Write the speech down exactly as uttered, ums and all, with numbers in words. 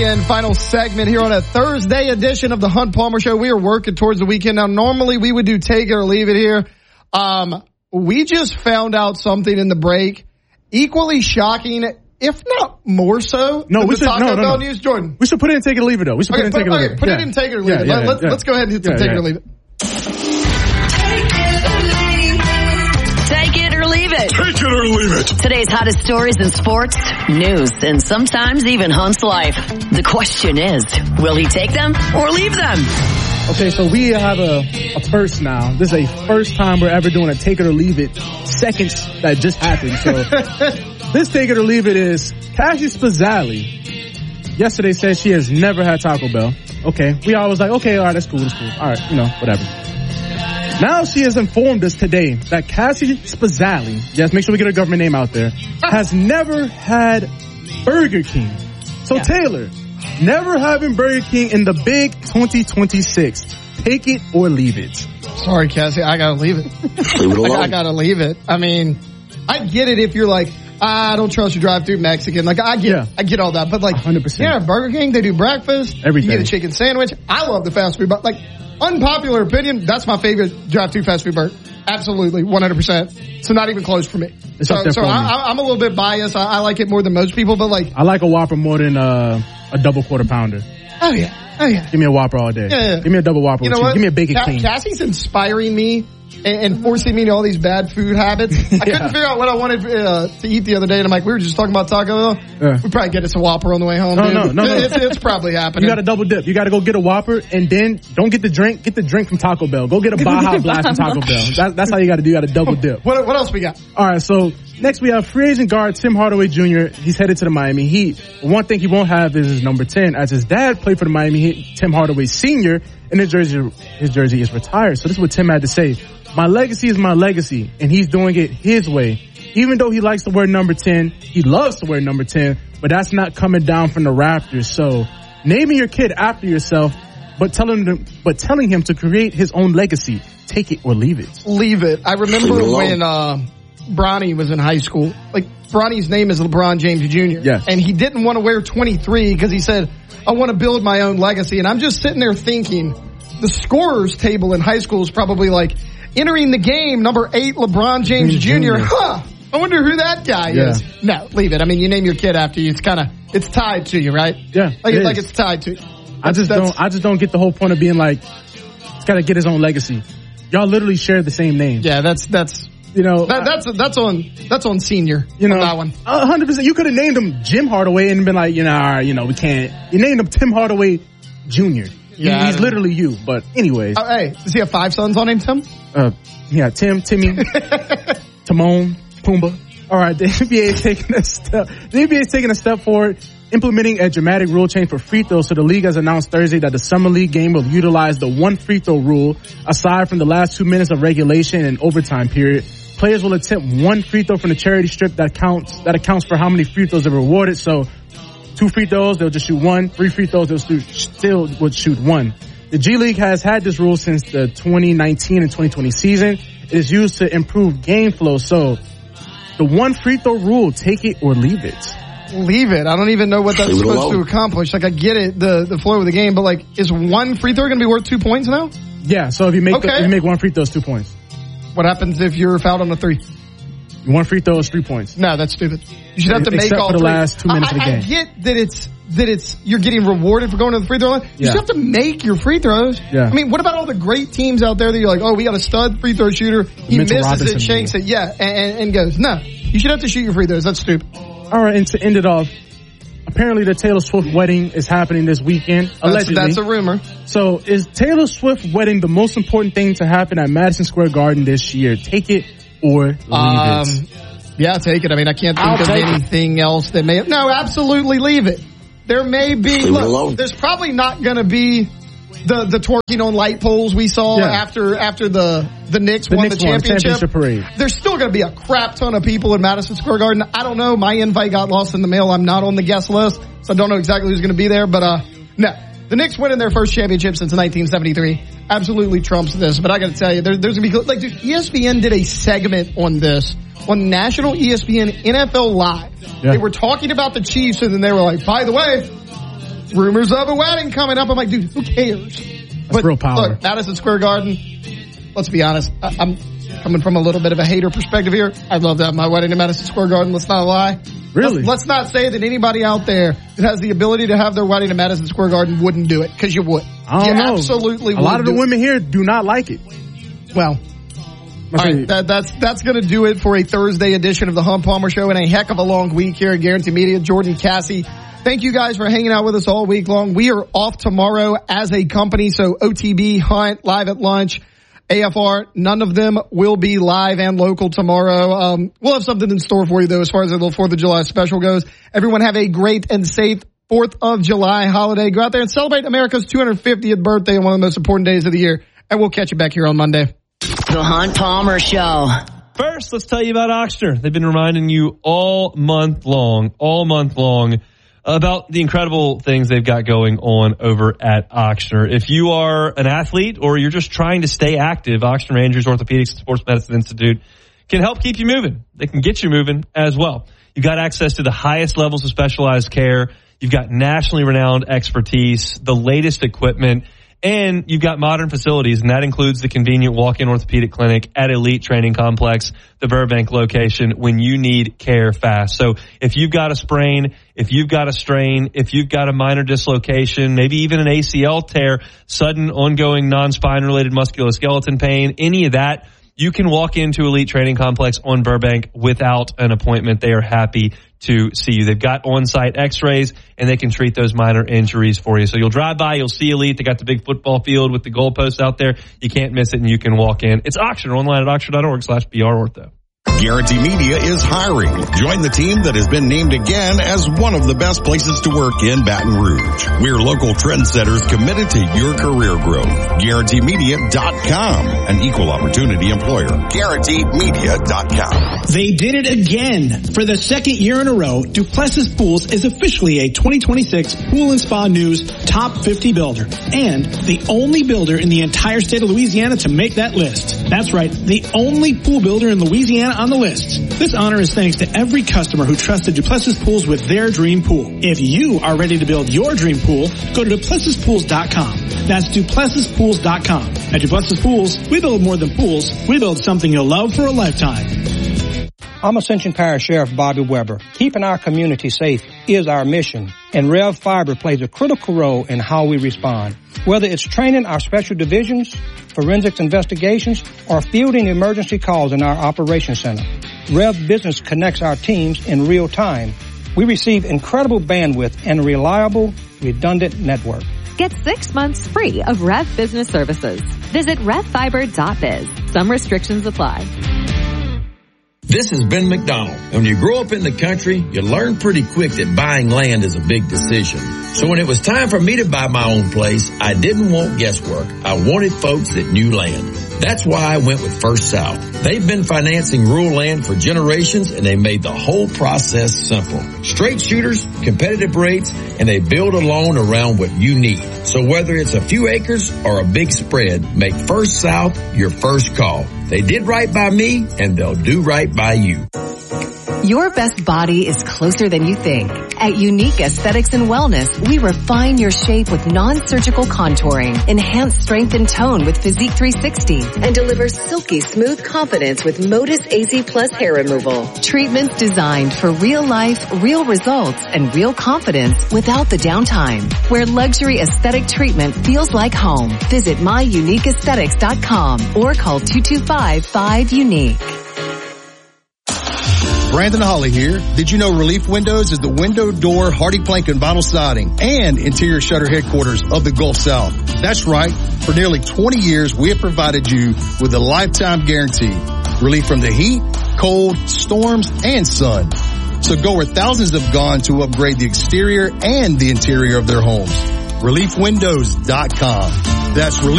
And final segment here on a Thursday edition of the Hunt Palmer Show. We are working towards the weekend. Now, normally we would do take it or leave it here. Um, we just found out something in the break equally shocking, if not more so. No, we the should, Taco no, no, Bell no. news, Jordan. We should put it in take it or leave it, though. We should Okay, put it in put, take it or okay, leave it. put yeah. it in take it or leave yeah, it. Yeah, Let, yeah, let's, yeah. let's go ahead and hit some yeah, take yeah. it or leave it. Take it or leave it. Take it or leave it. Today's hottest stories in sports, news, and sometimes even Hunt's life. The question is, will he take them or leave them? Okay, so we have a, a first now. This is a first time we're ever doing a take it or leave it. Seconds that just happened. So this take it or leave it is Cassie Spazzali. Yesterday said she has never had Taco Bell. Okay, we all was like, okay, all right, that's cool, that's cool. All right, you know, whatever. Now she has informed us today that Cassie Spazzali, yes, make sure we get her government name out there, has never had Burger King. So yeah. Taylor, never having Burger King in the big twenty twenty-six. Take it or leave it. Sorry, Cassie, I gotta leave it. Leave it alone. I, I gotta leave it. I mean, I get it if you're like, I don't trust your drive-through Mexican. Like, I get, yeah. I get all that. But like, one hundred percent. Yeah, Burger King, they do breakfast. Everything. You get a chicken sandwich. I love the fast food, but like, unpopular opinion, that's my favorite drive-through fast food burger. Absolutely, one hundred percent. So not even close for me. It's so up there so for me. I, I'm a little bit biased. I, I like it more than most people, but like, I like a Whopper more than uh, a double quarter pounder. Oh yeah, oh yeah. Give me a Whopper all day. Yeah, yeah. Give me a double Whopper. You know with what? Give me a bacon Ca- king. Cassie's inspiring me and, and forcing me to all these bad food habits. I Yeah. couldn't figure out what I wanted uh, to eat the other day, and I'm like, we were just talking about Taco Bell. Yeah. We probably get us a Whopper on the way home. No, dude. no, no, no. It's, it's probably happening. You got to double dip. You got to go get a Whopper and then don't get the drink. Get the drink from Taco Bell. Go get a Baja Blast from Taco Bell. That, that's how you got to do. You got to double dip. What, what else we got? All right. So next we have free agent guard Tim Hardaway Junior He's headed to the Miami Heat. One thing he won't have is his number ten, as his dad played for the Miami Heat, Tim Hardaway Senior, and his jersey his jersey is retired. So this is what Tim had to say. My legacy is my legacy, and he's doing it his way. Even though he likes to wear number ten, he loves to wear number ten, but that's not coming down from the Raptors. So naming your kid after yourself, but telling him, but telling him to create his own legacy. Take it or leave it. Leave it. I remember Leave it when uh, Bronny was in high school. Like, Bronny's name is LeBron James Junior Yes. And he didn't want to wear twenty-three because he said, I want to build my own legacy. And I'm just sitting there thinking, the scorers table in high school is probably like, entering the game, number eight, LeBron James Junior Huh. I wonder who that guy Yeah. is. No, leave it. I mean, you name your kid after you. It's kind of, it's tied to you, right? Yeah, Like, it like is. it's tied to you. I just That's- don't. I just don't get the whole point of being like, he's got to get his own legacy. Y'all literally share the same name. Yeah, that's, that's, You know, that, that's, that's on, that's on Senior. you know, on that one. a hundred percent. You could have named him Jim Hardaway and been like, you know, all right, you know, we can't. You named him Tim Hardaway Junior He- Yeah, I he's don't- literally you. But anyways, Oh, hey, does he have five sons on him, Tim? uh, yeah, Tim, Timmy, Timon, Pumbaa. All right, the N B A is taking a step. The N B A is taking a step forward, implementing a dramatic rule change for free throws. So the league has announced Thursday that the summer league game will utilize the one free throw rule. Aside from the last two minutes of regulation and overtime period, players will attempt one free throw from the charity strip that counts that accounts for how many free throws are rewarded. So two free throws, they'll just shoot one. Three free throws, they'll shoot, still would shoot one. The G League has had this rule since the twenty nineteen and twenty twenty season. It is used to improve game flow. So the one free throw rule, take it or leave it. Leave it. I don't even know what that's Leave it supposed alone. to accomplish. Like, I get it, the, the flow of the game, but like, is one free throw going to be worth two points now? Yeah, so if you make the, Okay. if you make one free throw, it's two points. What happens if you're fouled on the three? One free throw is three points. No, that's stupid. You should have to make Except all for the three. last two minutes I, of the I, I game. get that it's that it's you're getting rewarded for going to the free throw line. You Yeah. should have to make your free throws. Yeah. I mean, what about all the great teams out there that you're like, oh, we got a stud free throw shooter. He Mitchell misses Robinson it, shanks it, yeah, and, and, and goes. No, you should have to shoot your free throws. That's stupid. All right, and to end it off, apparently the Taylor Swift wedding is happening this weekend, That's, allegedly. that's a rumor. So is Taylor Swift wedding the most important thing to happen at Madison Square Garden this year? Take it or leave Um, it. yeah, take it. I mean, I can't think I'll of take it. anything else that may. No, absolutely leave it. There may be. Leave it Look, alone. there's probably not going to be the the twerking on light poles we saw Yeah. after after the the Knicks The won Knicks the won, championship. championship parade. There's still going to be a crap ton of people in Madison Square Garden. I don't know. My invite got lost in the mail. I'm not on the guest list, so I don't know exactly who's going to be there. But uh, no, the Knicks winning their first championship since nineteen seventy-three absolutely trumps this. But I got to tell you, there, there's going to be like, dude, E S P N did a segment on this on national E S P N N F L Live. Yeah. They were talking about the Chiefs, and then they were like, by the way, rumors of a wedding coming up. I'm like, dude, who cares? That's but real power. Look, Madison Square Garden, let's be honest. I, I'm coming from a little bit of a hater perspective here. I'd love to have my wedding in Madison Square Garden. Let's not lie. Really? Let's, let's not say that anybody out there that has the ability to have their wedding in Madison Square Garden wouldn't do it, because you would. I don't you know. absolutely a would. lot of the do women it. here do not like it. Well, all right, that, that's that's going to do it for a Thursday edition of the Hunt Palmer Show, and a heck of a long week here at Guaranty Media. Jordan, Cassie, thank you guys for hanging out with us all week long. We are off tomorrow as a company, so O T B, Hunt, Live at Lunch, A F R, none of them will be live and local tomorrow. Um, we'll have something in store for you, though, as far as the little fourth of July special goes. Everyone have a great and safe fourth of July holiday. Go out there and celebrate America's two hundred fiftieth birthday on one of the most important days of the year, and we'll catch you back here on Monday. The Hunt Palmer Show. First, let's tell you about Ochsner. They've been reminding you all month long, all month long, about the incredible things they've got going on over at Ochsner. If you are an athlete or you're just trying to stay active, Ochsner Rangers Orthopedics and Sports Medicine Institute can help keep you moving. They can get you moving as well. You've got access to the highest levels of specialized care. You've got nationally renowned expertise, the latest equipment, and you've got modern facilities, and that includes the convenient walk-in orthopedic clinic at Elite Training Complex, the Burbank location, when you need care fast. So if you've got a sprain, if you've got a strain, if you've got a minor dislocation, maybe even an A C L tear, sudden ongoing non-spine related musculoskeletal pain, any of that, you can walk into Elite Training Complex on Burbank without an appointment. They are happy to see you. They've got on-site x-rays, and they can treat those minor injuries for you. So you'll drive by, you'll see Elite. They got the big football field with the goalposts out there. You can't miss it, and you can walk in. It's Ochsner, online at ochsner.org slash brortho. Guaranty Media is hiring. Join the team that has been named again as one of the best places to work in Baton Rouge. We're local trendsetters committed to your career growth. Guaranty Media dot com, an equal opportunity employer. Guaranty Media dot com. They did it again. For the second year in a row, Duplessis Pools is officially a twenty twenty-six Pool and Spa News Top fifty builder, and the only builder in the entire state of Louisiana to make that list. That's right, the only pool builder in Louisiana on the list. This honor is thanks to every customer who trusted Duplessis Pools with their dream pool. If you are ready to build your dream pool, go to Duplessis Pools dot com. That's Duplessis Pools dot com. At Duplessis Pools, we build more than pools. We build something you'll love for a lifetime. I'm Ascension Parish Sheriff Bobby Weber. Keeping our community safe is our mission, and Rev Fiber plays a critical role in how we respond. Whether it's training our special divisions, forensics investigations, or fielding emergency calls in our operations center, Rev Business connects our teams in real time. We receive incredible bandwidth and a reliable, redundant network. Get six months free of Rev Business Services. Visit rev fiber dot biz. Some restrictions apply. This is Ben McDonald. When you grow up in the country, you learn pretty quick that buying land is a big decision. So when it was time for me to buy my own place, I didn't want guesswork. I wanted folks that knew land. That's why I went with First South. They've been financing rural land for generations, and they made the whole process simple. Straight shooters, competitive rates, and they build a loan around what you need. So whether it's a few acres or a big spread, make First South your first call. They did right by me, and they'll do right by you. Your best body is closer than you think. At Unique Aesthetics and Wellness, we refine your shape with non-surgical contouring, enhance strength and tone with Physique three sixty, and deliver silky smooth confidence with Modus A Z Plus hair removal. Treatments designed for real life, real results, and real confidence without the downtime. Where luxury aesthetic treatment feels like home. Visit my unique aesthetics dot com or call two two five, five, unique. Brandon Holly here. Did you know Relief Windows is the window, door, hardy plank, and vinyl siding and interior shutter headquarters of the Gulf South? That's right. For nearly twenty years, we have provided you with a lifetime guarantee. Relief from the heat, cold, storms, and sun. So go where thousands have gone to upgrade the exterior and the interior of their homes. relief windows dot com. That's Relief